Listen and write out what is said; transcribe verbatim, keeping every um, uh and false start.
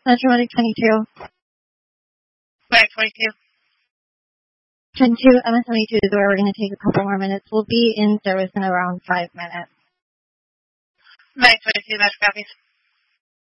Metro Medic twenty-two. Medic twenty-two. twenty-two, M S twenty-two is where we're going to take a couple more minutes. We'll be in service in around five minutes. Medic twenty-two, Metro copies.